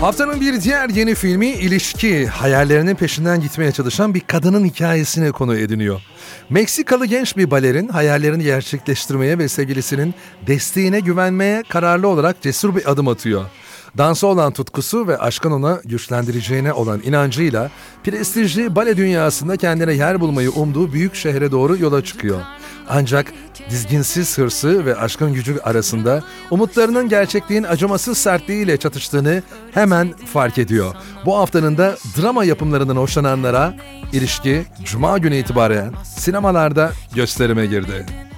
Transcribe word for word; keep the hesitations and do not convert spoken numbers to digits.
Haftanın bir diğer yeni filmi İlişki, hayallerinin peşinden gitmeye çalışan bir kadının hikayesine konu ediniyor. Meksikalı genç bir balerin hayallerini gerçekleştirmeye ve sevgilisinin desteğine güvenmeye kararlı olarak cesur bir adım atıyor. Dansa olan tutkusu ve aşkın ona güçlendireceğine olan inancıyla prestijli bale dünyasında kendine yer bulmayı umduğu büyük şehre doğru yola çıkıyor. Ancak dizginsiz hırsı ve aşkın gücü arasında umutlarının gerçekliğin acımasız sertliğiyle çatıştığını hemen fark ediyor. Bu haftanın da drama yapımlarından hoşlananlara İlişki Cuma günü itibaren sinemalarda gösterime girdi.